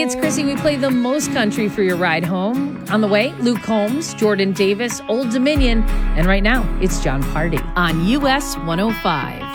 it's Chrissy. We play the most country for your ride home. On the way, Luke Combs, Jordan Davis, Old Dominion, and right now, it's John Party on US 105.